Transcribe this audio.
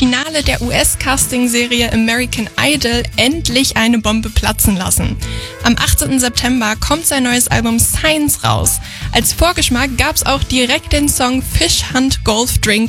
Finale der US-Casting-Serie American Idol endlich eine Bombe platzen lassen. Am 18. September kommt sein neues Album Signs raus. Als Vorgeschmack gab's auch direkt den Song Fish Hunt Golf Drink